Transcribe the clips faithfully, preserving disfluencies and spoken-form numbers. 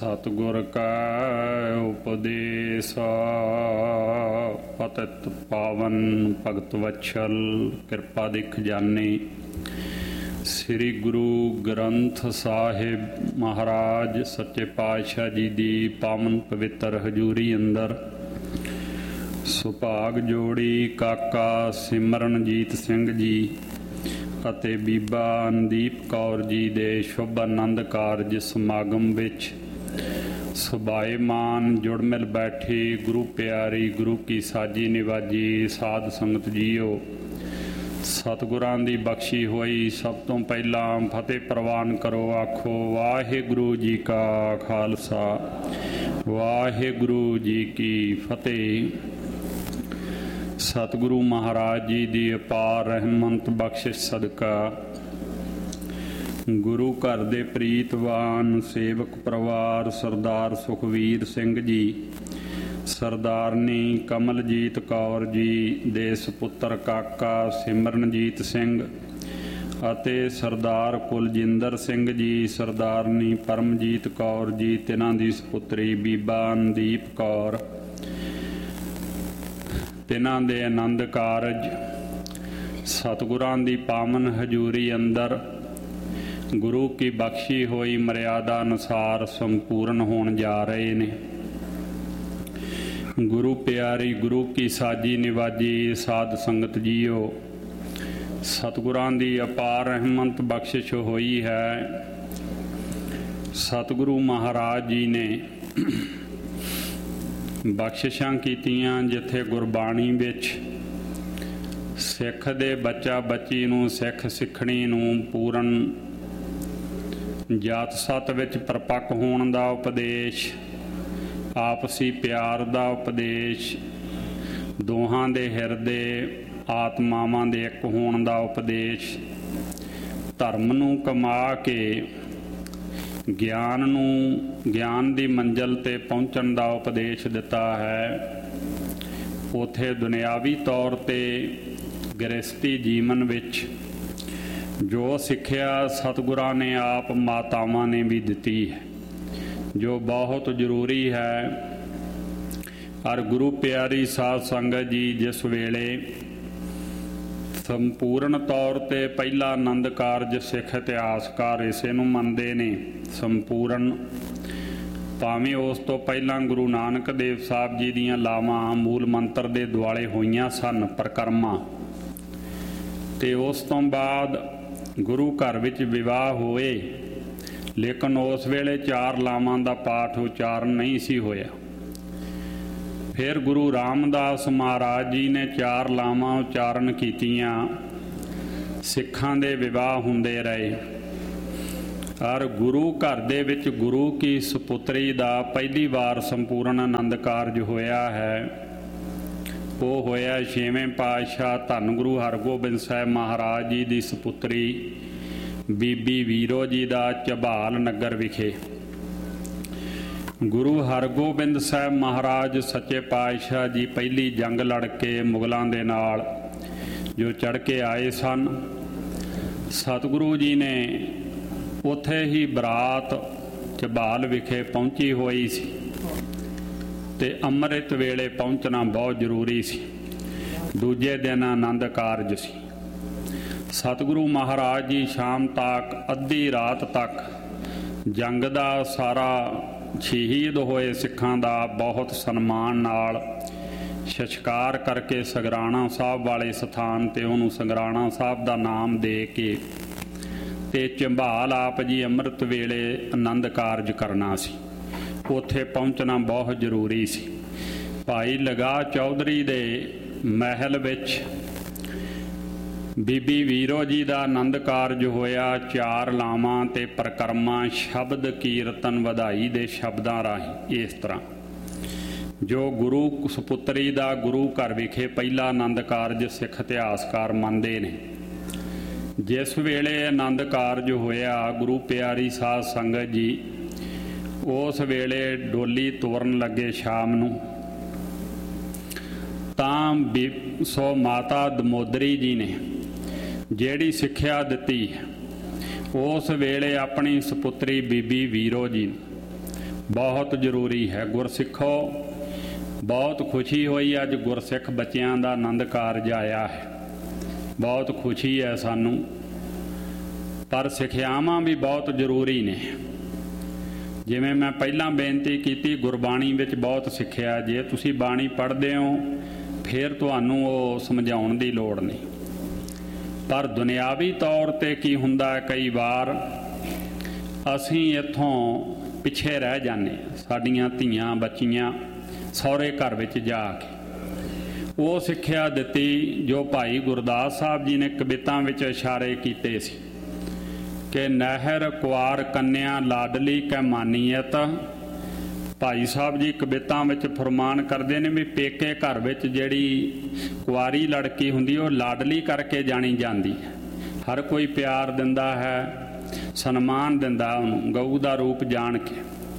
ਸਤਿਗੁਰ ਕਾ ਉਪਦੇਸ ਪਤਿਤ ਪਾਵਨ ਭਗਤ ਵਛਲ ਕਿਰਪਾ ਦੇ ਖਜ਼ਾਨੇ। ਸ੍ਰੀ ਗੁਰੂ ਗ੍ਰੰਥ ਸਾਹਿਬ ਮਹਾਰਾਜ ਸੱਚੇ ਪਾਤਸ਼ਾਹ ਜੀ ਦੀ ਪਾਵਨ ਪਵਿੱਤਰ ਹਜ਼ੂਰੀ ਅੰਦਰ ਸੁਭਾਗ ਜੋੜੀ ਕਾਕਾ ਸਿਮਰਨਜੀਤ ਸਿੰਘ ਜੀ ਅਤੇ ਬੀਬਾ ਅਨਦੀਪ ਕੌਰ ਜੀ ਦੇ ਸ਼ੁਭ ਆਨੰਦ ਕਾਰਜ ਸਮਾਗਮ ਵਿੱਚ ਸੁਭਾਏਮਾਨ ਜੁੜ ਮਿਲ ਬੈਠੇ ਗੁਰੂ ਪਿਆਰੀ ਗੁਰੂ ਕੀ ਸਾਜੀ ਨਿਵਾਜੀ ਸਾਧ ਸੰਗਤ ਜੀਓ, ਸਤਿਗੁਰਾਂ ਦੀ ਬਖਸ਼ੀ ਹੋਈ ਸਭ ਤੋਂ ਪਹਿਲਾਂ ਫਤਿਹ ਪ੍ਰਵਾਨ ਕਰੋ। ਆਖੋ ਵਾਹਿਗੁਰੂ ਜੀ ਕਾ ਖਾਲਸਾ ਵਾਹਿਗੁਰੂ ਜੀ ਕੀ ਫਤਿਹ। ਸਤਿਗੁਰੂ ਮਹਾਰਾਜ ਜੀ ਦੀ ਅਪਾਰ ਰਹਿਮਤ ਬਖਸ਼ਿਸ਼ ਸਦਕਾ ਗੁਰੂ ਘਰ ਦੇ ਪ੍ਰੀਤਵਾਨ ਸੇਵਕ ਪਰਿਵਾਰ ਸਰਦਾਰ ਸੁਖਵੀਰ ਸਿੰਘ ਜੀ, ਸਰਦਾਰਨੀ ਕਮਲਜੀਤ ਕੌਰ ਜੀ ਦੇ ਸੁਪੁੱਤਰ ਕਾਕਾ ਸਿਮਰਨਜੀਤ ਸਿੰਘ ਅਤੇ ਸਰਦਾਰ ਕੁਲਜਿੰਦਰ ਸਿੰਘ ਜੀ, ਸਰਦਾਰਨੀ ਪਰਮਜੀਤ ਕੌਰ ਜੀ, ਤਿੰਨਾਂ ਦੀ ਸੁਪੁੱਤਰੀ ਬੀਬਾ ਅਨਦੀਪ ਕੌਰ, ਤਿੰਨਾਂ ਦੇ ਆਨੰਦ ਕਾਰਜ ਸਤਿਗੁਰਾਂ ਦੀ ਪਾਵਨ ਹਜ਼ੂਰੀ ਅੰਦਰ ਗੁਰੂ ਕੀ ਬਖਸ਼ੀ ਹੋਈ ਮਰਿਆਦਾ ਅਨੁਸਾਰ ਸੰਪੂਰਨ ਹੋਣ ਜਾ ਰਹੇ ਨੇ। ਗੁਰੂ ਪਿਆਰੀ ਗੁਰੂ ਕੀ ਸਾਜੀ ਨਿਵਾਜੀ ਸਾਧ ਸੰਗਤ ਜੀਓ, ਸਤਿਗੁਰਾਂ ਦੀ ਅਪਾਰ ਰਹਿਮਤ ਬਖਸ਼ਿਸ਼ ਹੋਈ ਹੈ। ਸਤਿਗੁਰੂ ਮਹਾਰਾਜ ਜੀ ਨੇ ਬਖਸ਼ਿਸ਼ਾਂ ਕੀਤੀਆਂ ਜਿੱਥੇ ਗੁਰਬਾਣੀ ਵਿੱਚ ਸਿੱਖ ਦੇ ਬੱਚਾ ਬੱਚੀ ਨੂੰ ਸਿੱਖ ਸਿੱਖਣੀ ਨੂੰ ਪੂਰਨ ਜਾਤ ਸਤ ਵਿੱਚ ਪਰਪੱਕ ਹੋਣ ਦਾ ਉਪਦੇਸ਼, ਆਪਸੀ ਪਿਆਰ ਦਾ ਉਪਦੇਸ਼, ਦੋਹਾਂ ਦੇ ਹਿਰਦੇ ਆਤਮਾਵਾਂ ਦੇ ਇੱਕ ਹੋਣ ਦਾ ਉਪਦੇਸ਼, ਧਰਮ ਨੂੰ ਕਮਾ ਕੇ ਗਿਆਨ ਨੂੰ ਗਿਆਨ ਦੀ ਮੰਜ਼ਿਲ 'ਤੇ ਪਹੁੰਚਣ ਦਾ ਉਪਦੇਸ਼ ਦਿੱਤਾ ਹੈ। ਉੱਥੇ ਦੁਨਿਆਵੀ ਤੌਰ 'ਤੇ ਗ੍ਰਸਤੀ ਜੀਵਨ ਵਿੱਚ ਜੋ ਸਿੱਖਿਆ ਸਤਿਗੁਰਾਂ ਨੇ ਆਪ ਮਾਤਾਵਾਂ ਨੇ ਵੀ ਦਿੱਤੀ ਹੈ, ਜੋ ਬਹੁਤ ਜ਼ਰੂਰੀ ਹੈ। ਔਰ ਗੁਰੂ ਪਿਆਰੀ ਸਾਧ ਸੰਗਤ ਜੀ ਜਿਸ ਵੇਲੇ ਸੰਪੂਰਨ ਤੌਰ 'ਤੇ ਪਹਿਲਾ ਆਨੰਦ ਕਾਰਜ ਸਿੱਖ ਇਤਿਹਾਸਕਾਰ ਇਸੇ ਨੂੰ ਮੰਨਦੇ ਨੇ ਸੰਪੂਰਨ, ਭਾਵੇਂ ਉਸ ਤੋਂ ਪਹਿਲਾਂ ਗੁਰੂ ਨਾਨਕ ਦੇਵ ਸਾਹਿਬ ਜੀ ਦੀਆਂ ਲਾਵਾਂ ਮੂਲ ਮੰਤਰ ਦੇ ਦੁਆਲੇ ਹੋਈਆਂ ਸਨ ਪਰਿਕਰਮਾ, ਅਤੇ ਉਸ ਤੋਂ ਬਾਅਦ ਗੁਰੂ ਘਰ ਵਿੱਚ ਵਿਵਾਹ ਹੋਏ, ਲੇਕਿਨ ਉਸ ਵੇਲੇ ਚਾਰ ਲਾਵਾਂ ਦਾ ਪਾਠ ਉਚਾਰਨ ਨਹੀਂ ਸੀ ਹੋਇਆ। ਫਿਰ ਗੁਰੂ ਰਾਮਦਾਸ ਮਹਾਰਾਜ ਜੀ ਨੇ ਚਾਰ ਲਾਵਾਂ ਉਚਾਰਨ ਕੀਤੀਆਂ, ਸਿੱਖਾਂ ਦੇ ਵਿਵਾਹ ਹੁੰਦੇ ਰਹੇ। ਔਰ ਗੁਰੂ ਘਰ ਦੇ ਵਿੱਚ ਗੁਰੂ ਕੀ ਸੁਪੁੱਤਰੀ ਦਾ ਪਹਿਲੀ ਵਾਰ ਸੰਪੂਰਨ ਆਨੰਦ ਕਾਰਜ ਹੋਇਆ ਹੈ। ਉਹ ਹੋਇਆ ਛੇਵੇਂ ਪਾਤਸ਼ਾਹ ਧੰਨ ਗੁਰੂ ਹਰਗੋਬਿੰਦ ਸਾਹਿਬ ਮਹਾਰਾਜ ਜੀ ਦੀ ਸੁਪੁੱਤਰੀ ਬੀਬੀ ਵੀਰੋ ਜੀ ਦਾ ਝਬਾਲ ਨਗਰ ਵਿਖੇ। ਗੁਰੂ ਹਰਗੋਬਿੰਦ ਸਾਹਿਬ ਮਹਾਰਾਜ ਸੱਚੇ ਪਾਤਸ਼ਾਹ ਜੀ ਪਹਿਲੀ ਜੰਗ ਲੜ ਕੇ ਮੁਗਲਾਂ ਦੇ ਨਾਲ ਜੋ ਚੜ੍ਹ ਕੇ ਆਏ ਸਨ, ਸਤਿਗੁਰੂ ਜੀ ਨੇ ਉੱਥੇ ਹੀ ਬਰਾਤ ਝਬਾਲ ਵਿਖੇ ਪਹੁੰਚੀ ਹੋਈ ਸੀ ਅਤੇ ਅੰਮ੍ਰਿਤ ਵੇਲੇ ਪਹੁੰਚਣਾ ਬਹੁਤ ਜ਼ਰੂਰੀ ਸੀ। ਦੂਜੇ ਦਿਨ ਆਨੰਦ ਕਾਰਜ ਸੀ। ਸਤਿਗੁਰੂ ਮਹਾਰਾਜ ਜੀ ਸ਼ਾਮ ਤੱਕ ਅੱਧੀ ਰਾਤ ਤੱਕ ਜੰਗ ਦਾ ਸਾਰਾ ਸ਼ਹੀਦ ਹੋਏ ਸਿੱਖਾਂ ਦਾ ਬਹੁਤ ਸਨਮਾਨ ਨਾਲ ਸਤਿਕਾਰ ਕਰਕੇ ਸਗਰਾਣਾ ਸਾਹਿਬ ਵਾਲੇ ਸਥਾਨ 'ਤੇ ਉਹਨੂੰ ਸਗਰਾਣਾ ਸਾਹਿਬ ਦਾ ਨਾਮ ਦੇ ਕੇ ਅਤੇ ਝੰਬਾਲ ਆਪ ਜੀ ਅੰਮ੍ਰਿਤ ਵੇਲੇ ਆਨੰਦ ਕਾਰਜ ਕਰਨਾ ਸੀ। ਉੱਥੇ ਪਹੁੰਚਣਾ ਬਹੁਤ ਜ਼ਰੂਰੀ ਸੀ। ਭਾਈ ਲਗਾ ਚੌਧਰੀ ਦੇ ਮਹਿਲ ਵਿੱਚ ਬੀਬੀ ਵੀਰੋ ਜੀ ਦਾ ਆਨੰਦ ਕਾਰਜ ਹੋਇਆ ਚਾਰ ਲਾਵਾਂ ਅਤੇ ਪਰਿਕਰਮਾ ਸ਼ਬਦ ਕੀਰਤਨ ਵਧਾਈ ਦੇ ਸ਼ਬਦਾਂ ਰਾਹੀਂ। ਇਸ ਤਰ੍ਹਾਂ ਜੋ ਗੁਰੂ ਸੁਪੁੱਤਰੀ ਦਾ ਗੁਰੂ ਘਰ ਵਿਖੇ ਪਹਿਲਾ ਆਨੰਦ ਕਾਰਜ ਸਿੱਖ ਇਤਿਹਾਸਕਾਰ ਮੰਨਦੇ ਨੇ। ਜਿਸ ਵੇਲੇ ਆਨੰਦ ਕਾਰਜ ਹੋਇਆ ਗੁਰੂ ਪਿਆਰੀ ਸਾਧ ਸੰਗਤ ਜੀ ਉਸ ਵੇਲੇ ਡੋਲੀ ਤੋਰਨ ਲੱਗੇ ਸ਼ਾਮ ਨੂੰ, ਤਾਂ ਬੀ ਸੋ ਮਾਤਾ ਦਮੋਦਰੀ ਜੀ ਨੇ ਜਿਹੜੀ ਸਿੱਖਿਆ ਦਿੱਤੀ ਉਸ ਵੇਲੇ ਆਪਣੀ ਸੁਪੁੱਤਰੀ ਬੀਬੀ ਵੀਰੋ ਜੀ बहुत जरूरी है। गुरसिखो बहुत खुशी हुई अज गुरसिख बच्चों का आनंद कारज आया है, बहुत खुशी है सानू। पर सिखियावां भी बहुत जरूरी ने। जिवें मैं पहला बेनती की, गुरबाणी विच बहुत सिक्ख्या, जे तुसी बाणी पढ़दे हो फिर तुहानू वो समझाउण दी लोड़ नहीं। पर दुनियावी तौर ते की हुंदा है, कई बार असीं इत्थों पिछे रह जाने। साडियां धीआं बच्चियां सौरे घर विच जा के वो सिक्ख्या दित्ती जो भाई गुरदास साहब जी ने कवितां विच इशारे कीते सी कि नहर कुआर कन्या लाडली कै मानीयत। भाई साहब जी कवितां विच फरमान करते हैं भी पेके घर विच जिहड़ी कुआरी लड़की हुंदी वो लाडली करके जानी जाती है। हर कोई प्यार दिंदा है, सन्मान दिंदा उहनूं, गऊ का रूप जान के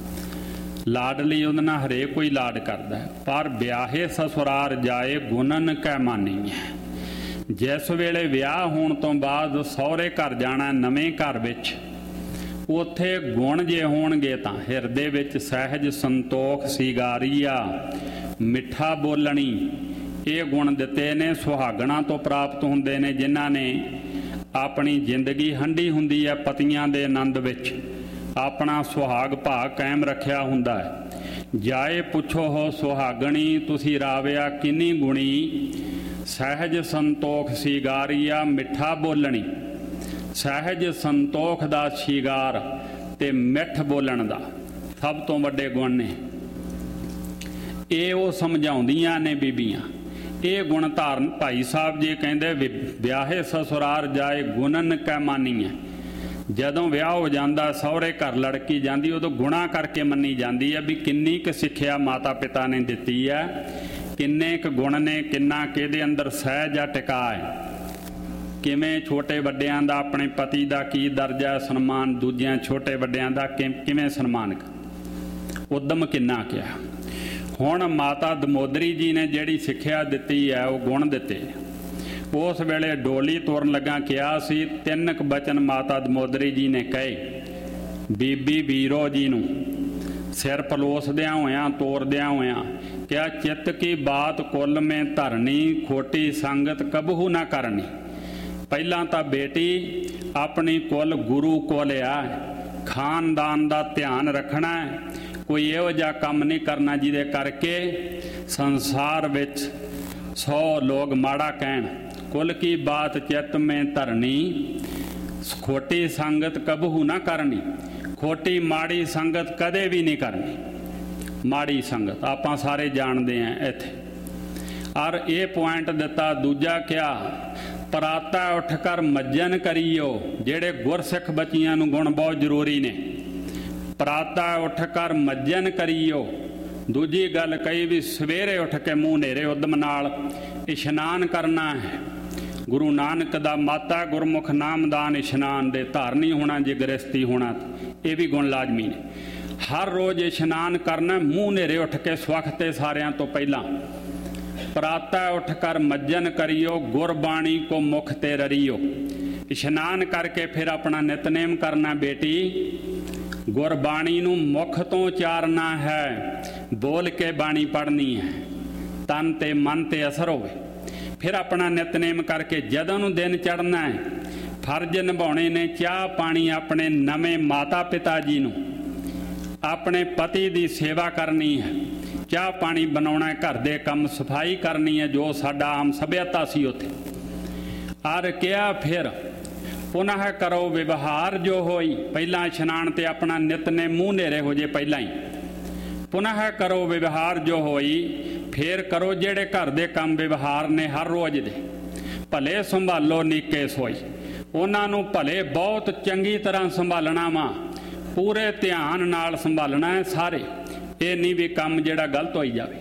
लाडली उहदे नाल हरेक कोई लाड करदा है। पर ब्याहे ससुरार जाए गुणन कै मानी है। जिस वेले विआह होण तो बाद सहुरे घर जाना नवें घर विच, उत्थे गुण जे होणगे तां हिरदे विच सहज संतोख सीगारीआ मिठा बोलणी, ये गुण दिते ने सुहागणा तो प्राप्त हुंदे ने जिन्हां ने अपनी जिंदगी हंडी हुंदी है पतियां दे आनंद विच, अपना सुहाग भाग कायम रखिया हुंदा है। जाए पुछो हो सुहागणी तुसी राविया किन्नी गुणी, सहज संतोख सीगारीआ मिठा बोलणी। सहज संतोख दा शिगार ते मिठ बोलण दा सब तो वड्डे गुण ने। ये वो समझाउंदियां ने बीबियां। ये गुण धारण भाई साहब जी कहते ब्याहे ससुरार जाए गुणन कै मानी है। जदों विआह हो जाता सहुरे घर लड़की जाती उदों गुणा करके मनी जाती है भी किन्नी क सिक्ख्या माता पिता ने दिती है, किन्ने क गुण ने, किन्ना किहदे अंदर सहज आ टिका है, किवें छोटे वड्डियां दा अपने पति का की दर्जा सन्मान, दूजियां छोटे वड्डियां दा किवें सन्मान, उद्यम किन्ना किया। हुण माता दमोदरी जी ने जिहड़ी सिक्ख्या दिती है वो गुण दिते। उस वेले डोली तुरन लगा कहा सी तीन क बचन माता दमोदरी जी ने कहे बीबी बीरो जी नूं सिर पलोसदियां होयां तोरदियां होयां क्या चित्त की बात कुल में धरनी, खोटी संगत कबहू ना करनी। पहला तो बेटी अपनी कुल गुरु कोल आ, खानदान का ध्यान रखना है, कोई इहो जिहा काम नहीं करना जिहदे करके संसार विच सौ लोग माड़ा कहण। कुल की बात चित्त में धरनी, खोटी संगत कबहू ना करनी। खोटी माड़ी संगत कदे भी नहीं करनी। माड़ी संगत आपां सारे जानते हैं इत्थे। और ये पॉइंट दिता दूजा क्या पराता उठ कर मज्जन करियो। जेड़े गुरसिख बच्चियां नूं गुण बहुत जरूरी ने। पराता उठ कर मज्जन करियो। दूजी गल कही भी सवेरे उठ के मूँह नेरे उद्यम नाल इशनान करना है। गुरु नानक दा माता गुरमुख नामदान इशनान दे धारनी होना, जे गृहस्थी होना, ये भी गुण लाजमी ने। हर रोज़ इशनान करना, मूँह नेरे उठ के स्वखते सारियां तो पहला। पराता उठ कर मज्जन करियो, गुरबाणी को मुख ते ररियो। इशनान करके फिर अपना नितनेम करना। बेटी गुरबाणी नूं मुख तो उचारना है, बोल के बाणी पढ़नी है, तन ते मन ते असर होवे। फिर अपना नितनेम करके जदों नूं दिन चढ़ना है फर्ज निभाने ने। चाह पानी अपने नवे माता पिता जी नूं, अपने पति की सेवा करनी है। चाह पानी बनाना है, घर दे काम सफाई करनी है, जो साडा आम सभ्यता सी उत्थे। और क्या फिर पुनः करो व्यवहार जो होई। पहला इशनान ते अपना नितने मूँह नेरे हो जे पहला ही। पुनः करो व्यवहार जो होई, फिर करो जेड़े घर दे काम व्यवहार ने हर रोज़ दे। भले संभालो नीके सोई। उन्हां नूं भले बहुत चंगी तरह संभालना वा, पूरे ध्यान नाल संभालना है सारे। ये नहीं भी काम जेड़ा गलत होई जावे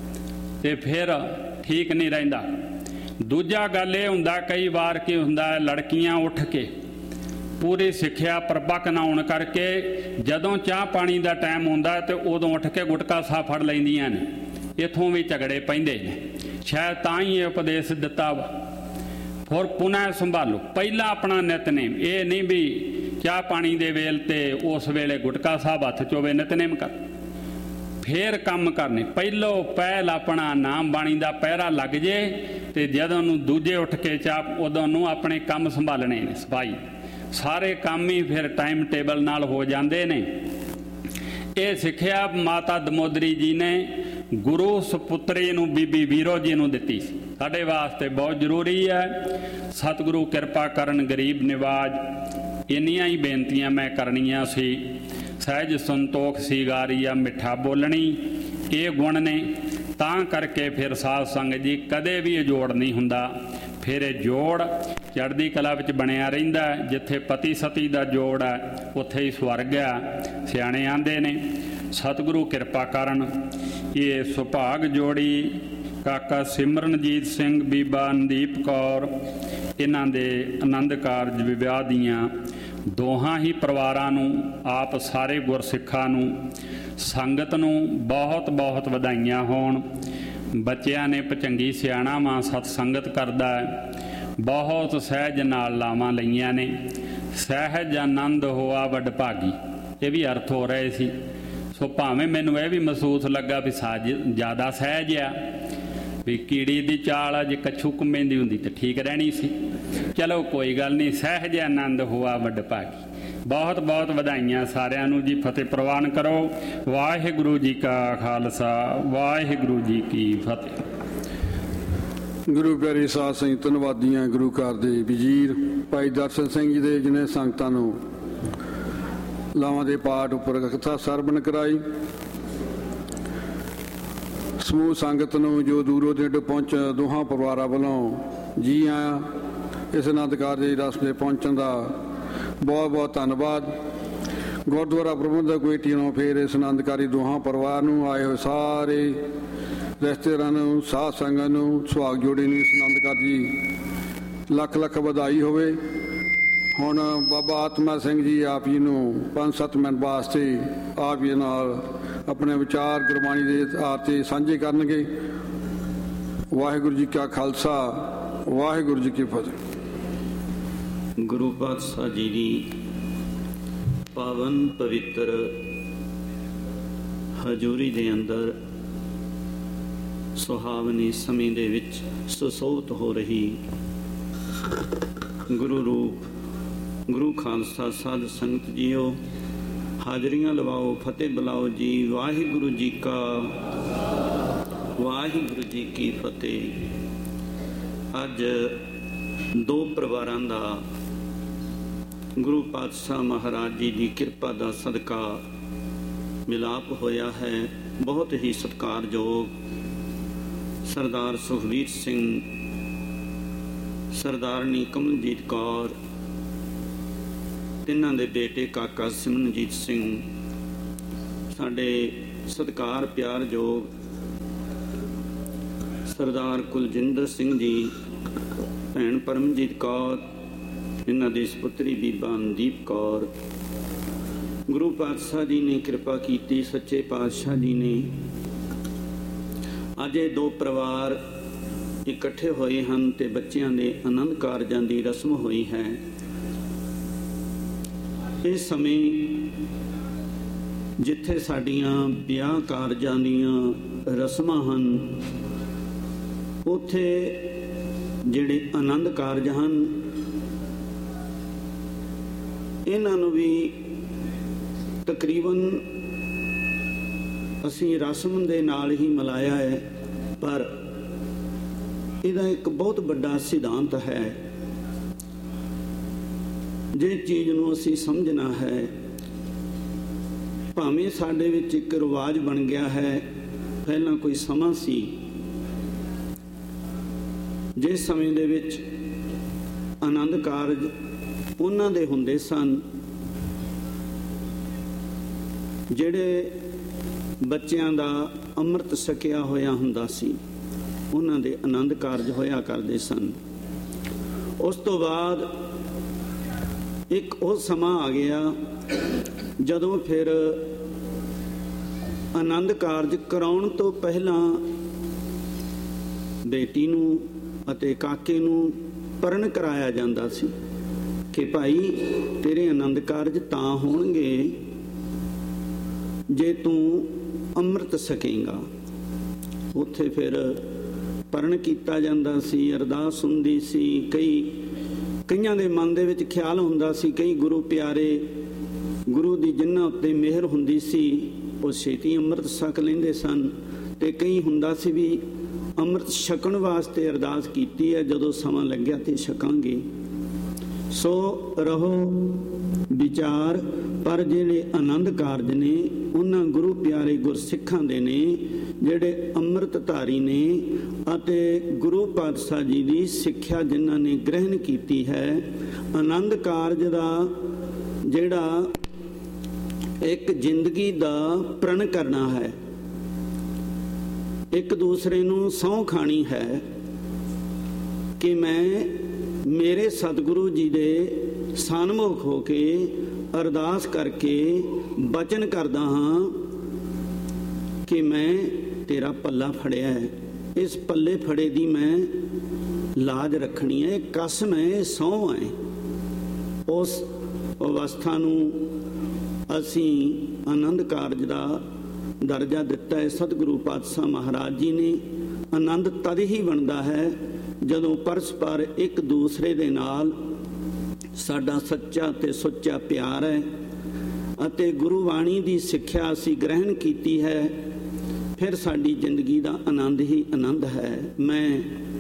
ते फिर ठीक नहीं रहिंदा। दूजा गल ये हुंदा कई बार की हुंदा लड़कियां उठ के पूरी सिक्ख्या प्रपक्क ना होण करके जदों चाह पानी का टाइम हुंदा ते उदों उठ के गुटका सा फड़ लैंदियां ने। इत्थों भी झगड़े पैंदे ने। शायद तां ही ये उपदेश दिता वा। फिर पुनः संभालो पहला अपना नितनेम। ये नहीं भी चाह पानी दे वेल ते उस वेले गुटका साहब हथ च होवे नितनेम कर। ਫਿਰ ਕੰਮ ਕਰਨੇ। ਪਹਿਲੋ ਪਹਿਲ ਆਪਣਾ ਨਾਮ ਬਾਣੀ ਦਾ ਪਹਿਰਾ ਲੱਗ ਜੇ ਤੇ ਜਦੋਂ ਨੂੰ ਦੂਜੇ ਉੱਠ ਕੇ ਚਾਹ ਉਦੋਂ ਨੂੰ ਆਪਣੇ ਕੰਮ ਸੰਭਾਲਣੇ ਨੇ। ਸਫਾਈ ਸਾਰੇ ਕੰਮ ਹੀ ਫਿਰ ਟਾਈਮ ਟੇਬਲ ਨਾਲ ਹੋ ਜਾਂਦੇ ਨੇ। ਇਹ ਸਿੱਖਿਆ ਮਾਤਾ ਦਮੋਦਰੀ ਜੀ ਨੇ ਗੁਰੂ ਸਪੁੱਤਰੀ ਨੂੰ ਬੀਬੀ ਵੀਰੋ ਜੀ ਨੂੰ ਦਿੱਤੀ ਸੀ। ਸਾਡੇ ਵਾਸਤੇ ਬਹੁਤ ਜ਼ਰੂਰੀ ਹੈ। ਸਤਿਗੁਰੂ ਕਿਰਪਾ ਕਰਨ, ਗਰੀਬ ਨਿਵਾਜ। ਇੰਨੀਆਂ ਹੀ ਬੇਨਤੀਆਂ ਮੈਂ ਕਰਨੀਆਂ ਸੀ। ਸਹਿਜ ਸੰਤੋਖ ਸੀਗਾਰੀ ਆ, ਮਿੱਠਾ ਬੋਲਣੀ, ਇਹ ਗੁਣ ਨੇ। ਤਾਂ ਕਰਕੇ ਫਿਰ ਸਾਧ ਸੰਗਤ ਜੀ ਕਦੇ ਵੀ ਇਹ ਜੋੜ ਨਹੀਂ ਹੁੰਦਾ। ਫਿਰ ਇਹ ਜੋੜ ਚੜ੍ਹਦੀ ਕਲਾ ਵਿੱਚ ਬਣਿਆ ਰਹਿੰਦਾ। ਜਿੱਥੇ ਪਤੀ ਸਤੀ ਦਾ ਜੋੜ ਹੈ ਉੱਥੇ ਹੀ ਸਵਰਗ ਆ, ਸਿਆਣੇ ਆਂਦੇ ਨੇ। ਸਤਿਗੁਰੂ ਕਿਰਪਾ ਕਰਨ। ਇਹ ਸੁਭਾਗ ਜੋੜੀ ਕਾਕਾ ਸਿਮਰਨਜੀਤ ਸਿੰਘ, ਬੀਬਾ ਨਦੀਪ ਕੌਰ, ਇਹਨਾਂ ਦੇ ਆਨੰਦ ਕਾਰਜ ਵਿਆਹ ਦੀਆਂ ਦੋਹਾਂ ਹੀ ਪਰਿਵਾਰਾਂ ਨੂੰ, ਆਪ ਸਾਰੇ ਗੁਰਸਿੱਖਾਂ ਨੂੰ, ਸੰਗਤ ਨੂੰ ਬਹੁਤ ਬਹੁਤ ਵਧਾਈਆਂ ਹੋਣ। ਬੱਚਿਆਂ ਨੇ ਭਚੰਗੀ ਸਿਆਣਾ ਮਾਂ ਸਤ ਸੰਗਤ ਕਰਦਾ ਹੈ। ਬਹੁਤ ਸਹਿਜ ਨਾਲ ਲਾਵਾਂ ਲਈਆਂ ਨੇ। ਸਹਿਜ ਆਨੰਦ ਹੋਆ ਵੱਡ ਭਾਗੀ, ਇਹ ਵੀ ਅਰਥ ਹੋ ਰਹੇ ਸੀ। ਸੋ ਭਾਵੇਂ ਮੈਨੂੰ ਇਹ ਵੀ ਮਹਿਸੂਸ ਲੱਗਾ ਵੀ ਸਾਜ ਜ਼ਿਆਦਾ ਸਹਿਜ ਆ, ਵੀ ਕੀੜੀ ਦੀ ਚਾਲ ਆ, ਜੇ ਕੱਛੂ ਘੁੰਮੇਂਦੀ ਹੁੰਦੀ ਤਾਂ ਠੀਕ ਰਹਿਣੀ ਸੀ। ਚਲੋ ਕੋਈ ਗੱਲ ਨਹੀਂ। ਸਹਿਜ ਆਨੰਦ ਹੋਆ ਵੱਡ ਭਾਗੀ। ਬਹੁਤ ਬਹੁਤ ਵਧਾਈਆਂ ਸਾਰਿਆਂ ਨੂੰ ਜੀ। ਫਤਿਹ ਪ੍ਰਵਾਨ ਕਰੋ। ਵਾਹਿਗੁਰੂ ਜੀ ਕਾ ਖਾਲਸਾ, ਵਾਹਿਗੁਰੂ ਜੀ ਕੀ ਫਤਿਹ। ਗੁਰੂ ਪਿਆਰੇ ਸਾਧ ਸੰਗਤ, ਧੰਨਵਾਦੀਆਂ ਗੁਰੂ ਘਰ ਦੇ ਵਜ਼ੀਰ ਭਾਈ ਦਰਸ਼ਨ ਸਿੰਘ ਜੀ ਦੇ, ਜਿਹਨੇ ਸੰਗਤਾਂ ਨੂੰ ਲਾਵਾਂ ਦੇ ਪਾਠ ਉੱਪਰ ਕਥਾ ਸਰਵਣ ਕਰਾਈ। ਸਮੂਹ ਸੰਗਤ ਨੂੰ ਜੋ ਦੂਰੋਂ ਨੇੜੇ ਪਹੁੰਚ ਦੋਹਾਂ ਪਰਿਵਾਰਾਂ ਵੱਲੋਂ ਜੀ ਆਇਆਂ। ਇਸ ਆਨੰਦ ਕਾਰਜ ਦੀ ਰਸਮ 'ਤੇ ਪਹੁੰਚਣ ਦਾ ਬਹੁਤ ਬਹੁਤ ਧੰਨਵਾਦ। ਗੁਰਦੁਆਰਾ ਪ੍ਰਬੰਧਕ ਕਮੇਟੀ ਨੂੰ, ਫਿਰ ਇਸ ਆਨੰਦਕਾਰੀ ਦੋਹਾਂ ਪਰਿਵਾਰ ਨੂੰ, ਆਏ ਹੋਏ ਸਾਰੇ ਰਿਸ਼ਤੇਦਾਰਾਂ ਨੂੰ, ਸਾਧ ਸੰਗਤ ਨੂੰ, ਸੁਹਾਗ ਜੋੜੀ ਨੂੰ ਇਸ ਆਨੰਦ ਕਾਰਜ ਦੀ ਲੱਖ ਲੱਖ ਵਧਾਈ ਹੋਵੇ। ਹੁਣ ਬਾਬਾ ਆਤਮਾ ਸਿੰਘ ਜੀ ਆਪ ਜੀ ਨੂੰ ਪੰਜ ਸੱਤ ਮਿੰਟ ਵਾਸਤੇ ਆਪ ਜੀ ਨਾਲ ਆਪਣੇ ਵਿਚਾਰ ਗੁਰਬਾਣੀ ਦੇ ਆਧਾਰ 'ਤੇ ਸਾਂਝੇ ਕਰਨਗੇ। ਵਾਹਿਗੁਰੂ ਜੀ ਕਾ ਖਾਲਸਾ, ਵਾਹਿਗੁਰੂ ਜੀ ਕੀ ਫਤਿਹ। ਗੁਰੂ ਪਾਤਸ਼ਾਹ ਜੀ ਦੀ ਪਾਵਨ ਪਵਿੱਤਰ ਹਜ਼ੂਰੀ ਦੇ ਅੰਦਰ ਸੁਹਾਵਣੇ ਸਮੇਂ ਦੇ ਵਿੱਚ ਸੁਸੋਭਿਤ ਹੋ ਰਹੀ ਗੁਰੂ ਰੂਪ ਗੁਰੂ ਖਾਲਸਾ ਸਾਧ ਸੰਗਤ ਜੀਓ, ਹਾਜ਼ਰੀਆਂ ਲਵਾਓ, ਫਤਿਹ ਬੁਲਾਓ ਜੀ। ਵਾਹਿਗੁਰੂ ਜੀ ਕਾ ਵਾਹਿਗੁਰੂ ਜੀ ਕੀ ਫਤਿਹ। ਅੱਜ ਦੋ ਪਰਿਵਾਰਾਂ ਦਾ ਗੁਰੂ ਪਾਤਸ਼ਾਹ ਮਹਾਰਾਜ ਜੀ ਦੀ ਕਿਰਪਾ ਦਾ ਸਦਕਾ ਮਿਲਾਪ ਹੋਇਆ ਹੈ। ਬਹੁਤ ਹੀ ਸਤਿਕਾਰਯੋਗ ਸਰਦਾਰ ਸੁਖਬੀਰ ਸਿੰਘ, ਸਰਦਾਰਨੀ ਕਮਲਜੀਤ ਕੌਰ, ਤਿੰਨਾਂ ਦੇ ਬੇਟੇ ਕਾਕਾ ਸਿਮਰਨਜੀਤ ਸਿੰਘ, ਸਾਡੇ ਸਤਿਕਾਰ ਪਿਆਰਯੋਗ ਸਰਦਾਰ ਕੁਲਜਿੰਦਰ ਸਿੰਘ ਜੀ, ਭੈਣ ਪਰਮਜੀਤ ਕੌਰ, ਇਹਨਾਂ ਦੀ ਸਪੁੱਤਰੀ ਬੀਬਾ ਨਦੀਪ ਕੌਰ। ਗੁਰੂ ਪਾਤਸ਼ਾਹ ਜੀ ਨੇ ਕਿਰਪਾ ਕੀਤੀ, ਸੱਚੇ ਪਾਤਸ਼ਾਹ ਜੀ ਨੇ ਅੱਜ ਇਹ ਦੋ ਪਰਿਵਾਰ ਇਕੱਠੇ ਹੋਏ ਹਨ ਤੇ ਬੱਚਿਆਂ ਦੇ ਆਨੰਦ ਕਾਰਜਾਂ ਦੀ ਰਸਮ ਹੋਈ ਹੈ। ਇਸ ਸਮੇਂ ਜਿੱਥੇ ਸਾਡੀਆਂ ਵਿਆਹ ਕਾਰਜਾਂ ਦੀਆਂ ਰਸਮਾਂ ਹਨ, ਉੱਥੇ ਜਿਹੜੇ ਆਨੰਦ ਕਾਰਜ ਹਨ ਇਹਨਾਂ ਨੂੰ ਵੀ ਤਕਰੀਬਨ ਅਸੀਂ ਰਸਮ ਦੇ ਨਾਲ ਹੀ ਮਿਲਾਇਆ ਹੈ, ਪਰ ਇਹਦਾ ਇੱਕ ਬਹੁਤ ਵੱਡਾ ਸਿਧਾਂਤ ਹੈ। ਜੇ ਚੀਜ਼ ਨੂੰ ਅਸੀਂ ਸਮਝਣਾ ਹੈ, ਭਾਵੇਂ ਸਾਡੇ ਵਿੱਚ ਇੱਕ ਰਿਵਾਜ ਬਣ ਗਿਆ ਹੈ, ਪਹਿਲਾਂ ਕੋਈ ਸਮਾਂ ਸੀ ਜਿਸ ਸਮੇਂ ਦੇ ਵਿੱਚ ਆਨੰਦ ਕਾਰਜ ਉਹਨਾਂ ਦੇ ਹੁੰਦੇ ਸਨ ਜਿਹੜੇ ਬੱਚਿਆਂ ਦਾ ਅੰਮ੍ਰਿਤ ਛਕਿਆ ਹੋਇਆ ਹੁੰਦਾ ਸੀ, ਉਹਨਾਂ ਦੇ ਆਨੰਦ ਕਾਰਜ ਹੋਇਆ ਕਰਦੇ ਸਨ। ਉਸ ਤੋਂ ਬਾਅਦ ਇੱਕ ਉਹ ਸਮਾਂ ਆ ਗਿਆ ਜਦੋਂ ਫਿਰ ਆਨੰਦ ਕਾਰਜ ਕਰਾਉਣ ਤੋਂ ਪਹਿਲਾਂ ਬੇਟੀ ਨੂੰ ਅਤੇ ਕਾਕੇ ਨੂੰ ਪਰਨ ਕਰਾਇਆ ਜਾਂਦਾ ਸੀ ਕਿ ਭਾਈ ਤੇਰੇ ਆਨੰਦ ਕਾਰਜ ਤਾਂ ਹੋਣਗੇ ਜੇ ਤੂੰ ਅੰਮ੍ਰਿਤ ਸਕੇਂਗਾ। ਉੱਥੇ ਫਿਰ ਪਰਨ ਕੀਤਾ ਜਾਂਦਾ ਸੀ, ਅਰਦਾਸ ਹੁੰਦੀ ਸੀ। ਕਈ ਕਈਆਂ ਦੇ ਮਨ ਦੇ ਵਿੱਚ ਖਿਆਲ ਹੁੰਦਾ ਸੀ, ਕਈ ਗੁਰੂ ਪਿਆਰੇ ਗੁਰੂ ਦੀ ਜਿਨ੍ਹਾਂ ਉੱਤੇ ਮਿਹਰ ਹੁੰਦੀ ਸੀ ਉਹ ਛੇਤੀ ਅੰਮ੍ਰਿਤ ਛਕ ਲੈਂਦੇ ਸਨ, ਤੇ ਕਈ ਹੁੰਦਾ ਸੀ ਵੀ ਅੰਮ੍ਰਿਤ ਛਕਣ ਵਾਸਤੇ ਅਰਦਾਸ ਕੀਤੀ ਹੈ, ਜਦੋਂ ਸਮਾਂ ਲੱਗਿਆ ਤੇ ਛਕਾਂਗੇ। ਸੋ ਰਹੋ ਵਿਚਾਰ। ਪਰ ਜਿਹੜੇ ਆਨੰਦ ਕਾਰਜ ਨੇ ਉਹਨਾਂ ਗੁਰੂ ਪਿਆਰੇ ਗੁਰਸਿੱਖਾਂ ਦੇ ਨੇ, ਜਿਹੜੇ ਅੰਮ੍ਰਿਤਧਾਰੀ ਨੇ ਅਤੇ ਗੁਰੂ ਪਾਤਸ਼ਾਹ ਜੀ ਦੀ ਸਿੱਖਿਆ ਜਿਨ੍ਹਾਂ ਨੇ ਗ੍ਰਹਿਣ ਕੀਤੀ ਹੈ। ਆਨੰਦ ਕਾਰਜ ਦਾ ਜਿਹੜਾ ਇੱਕ ਜ਼ਿੰਦਗੀ ਦਾ ਪ੍ਰਣ ਕਰਨਾ ਹੈ, ਇੱਕ ਦੂਸਰੇ ਨੂੰ ਸਹੁੰ ਖਾਣੀ ਹੈ ਕਿ ਮੈਂ ਮੇਰੇ ਸਤਿਗੁਰੂ ਜੀ ਦੇ ਸਨਮੁਖ ਹੋ ਕੇ ਅਰਦਾਸ ਕਰਕੇ ਬਚਨ ਕਰਦਾ ਹਾਂ ਕਿ ਮੈਂ ਤੇਰਾ ਪੱਲਾ ਫੜਿਆ ਹੈ, ਇਸ ਪੱਲੇ ਫੜੇ ਦੀ ਮੈਂ ਲਾਜ ਰੱਖਣੀ ਹੈ, ਕਸਮ ਹੈ, ਸਹੁੰ ਹੈ। ਉਸ ਅਵਸਥਾ ਨੂੰ ਅਸੀਂ ਆਨੰਦ ਕਾਰਜ ਦਾ ਦਰਜਾ ਦਿੱਤਾ ਹੈ। ਸਤਿਗੁਰੂ ਪਾਤਸ਼ਾਹ ਮਹਾਰਾਜ ਜੀ ਨੇ ਆਨੰਦ ਤਦ ਹੀ ਬਣਦਾ ਹੈ ਜਦੋਂ ਪਰਸਪਰ ਇੱਕ ਦੂਸਰੇ ਦੇ ਨਾਲ ਸਾਡਾ ਸੱਚਾ ਤੇ ਸੁੱਚਾ ਪਿਆਰ ਹੈ ਅਤੇ ਗੁਰੂ ਬਾਣੀ ਦੀ ਸਿੱਖਿਆ ਅਸੀਂ ਗ੍ਰਹਿਣ ਕੀਤੀ ਹੈ, ਫਿਰ ਸਾਡੀ ਜ਼ਿੰਦਗੀ ਦਾ ਆਨੰਦ ਹੀ ਆਨੰਦ ਹੈ। ਮੈਂ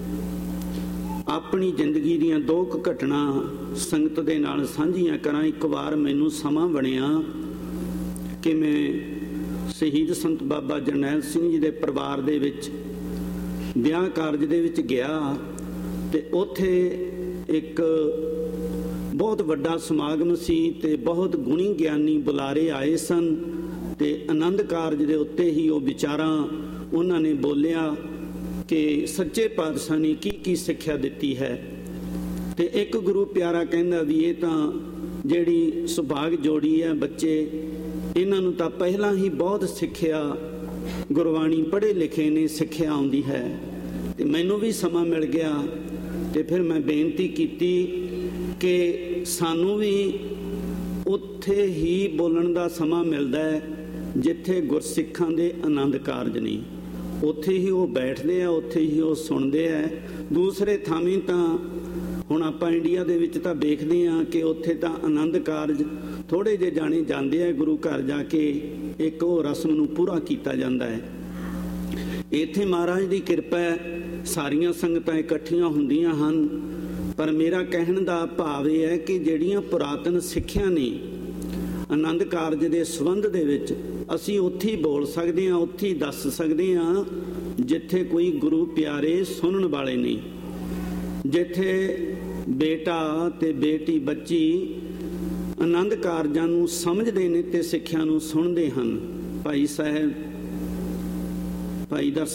ਆਪਣੀ ਜ਼ਿੰਦਗੀ ਦੀਆਂ ਦੋ ਕੁ ਘਟਨਾ ਸੰਗਤ ਦੇ ਨਾਲ ਸਾਂਝੀਆਂ ਕਰਾਂ। ਇੱਕ ਵਾਰ ਮੈਨੂੰ ਸਮਾਂ ਬਣਿਆ ਕਿ ਮੈਂ ਸ਼ਹੀਦ ਸੰਤ ਬਾਬਾ ਜਰਨੈਲ ਸਿੰਘ ਜੀ ਦੇ ਪਰਿਵਾਰ ਦੇ ਵਿੱਚ ਵਿਆਹ ਕਾਰਜ ਦੇ ਵਿੱਚ ਗਿਆ, ਤੇ ਉੱਥੇ ਇੱਕ ਬਹੁਤ ਵੱਡਾ ਸਮਾਗਮ ਸੀ ਤੇ ਬਹੁਤ ਗੁਣੀ ਗਿਆਨੀ ਬੁਲਾਰੇ ਆਏ ਸਨ, ਤੇ ਆਨੰਦ ਕਾਰਜ ਦੇ ਉੱਤੇ ਹੀ ਉਹ ਵਿਚਾਰਾਂ ਉਹਨਾਂ ਨੇ ਬੋਲਿਆ ਕਿ ਸੱਚੇ ਪਾਤਸ਼ਾਹ ਨੇ ਕੀ ਕੀ ਸਿੱਖਿਆ ਦਿੱਤੀ ਹੈ। ਤੇ ਇੱਕ ਗੁਰੂ ਪਿਆਰਾ ਕਹਿੰਦਾ ਵੀ ਇਹ ਤਾਂ ਜਿਹੜੀ ਸੁਭਾਗ ਜੋੜੀ ਹੈ, ਬੱਚੇ ਇਹਨਾਂ ਨੂੰ ਤਾਂ ਪਹਿਲਾਂ ਹੀ ਬਹੁਤ ਸਿੱਖਿਆ, ਗੁਰਬਾਣੀ ਪੜ੍ਹੇ ਲਿਖੇ ਨੇ, ਸਿੱਖਿਆ ਆਉਂਦੀ ਹੈ। ਤੇ ਮੈਨੂੰ ਵੀ ਸਮਾਂ ਮਿਲ ਗਿਆ ਤੇ ਫਿਰ ਮੈਂ ਬੇਨਤੀ ਕੀਤੀ ਕਿ ਸਾਨੂੰ ਵੀ ਉੱਥੇ ਹੀ ਬੋਲਣ ਦਾ ਸਮਾਂ ਮਿਲਦਾ ਹੈ ਜਿੱਥੇ ਗੁਰਸਿੱਖਾਂ ਦੇ ਆਨੰਦ ਕਾਰਜ ਨੇ, ਉੱਥੇ ਹੀ ਉਹ ਬੈਠਦੇ ਆ, ਉੱਥੇ ਹੀ ਉਹ ਸੁਣਦੇ ਆ। ਦੂਸਰੇ ਥਾਵੇਂ ਤਾਂ ਹੁਣ ਆਪਾਂ ਇੰਡੀਆ ਦੇ ਵਿੱਚ ਤਾਂ ਵੇਖਦੇ ਹਾਂ ਕਿ ਉੱਥੇ ਤਾਂ ਆਨੰਦ ਕਾਰਜ ਥੋੜ੍ਹੇ ਜਿਹੇ ਜਾਣੇ ਜਾਂਦੇ ਆ, ਗੁਰੂ ਘਰ ਜਾ ਕੇ ਇੱਕ ਉਹ ਰਸਮ ਨੂੰ ਪੂਰਾ ਕੀਤਾ ਜਾਂਦਾ ਹੈ। ਇੱਥੇ ਮਹਾਰਾਜ ਦੀ ਕਿਰਪਾ ਹੈ, ਸਾਰੀਆਂ ਸੰਗਤਾਂ ਇਕੱਠੀਆਂ ਹੁੰਦੀਆਂ ਹਨ, ਪਰ ਮੇਰਾ ਕਹਿਣ ਦਾ ਭਾਵ ਇਹ ਹੈ ਕਿ ਜਿਹੜੀਆਂ ਪੁਰਾਤਨ ਸਿੱਖਿਆ ਨੇ ਆਨੰਦ ਕਾਰਜ ਦੇ ਸੰਬੰਧ ਦੇ ਵਿੱਚ ਅਸੀਂ ਉੱਥੇ ਹੀ ਬੋਲ ਸਕਦੇ ਹਾਂ, ਉੱਥੇ ਹੀ ਦੱਸ ਸਕਦੇ ਹਾਂ ਜਿੱਥੇ ਕੋਈ ਗੁਰੂ ਪਿਆਰੇ ਸੁਣਨ ਵਾਲੇ ਨਹੀਂ, ਜਿੱਥੇ ਬੇਟਾ ਤੇ ਬੇਟੀ ਬੱਚੀ ਆਨੰਦ ਕਾਰਜਾਂ ਨੂੰ ਸਮਝਦੇ ਨੇ ਤੇ ਸਿੱਖਿਆ ਨੂੰ ਸੁਣਦੇ ਹਨ। ਭਾਈ ਸਾਹਿਬ ਭਾਈ ਦਰਸ਼ਨ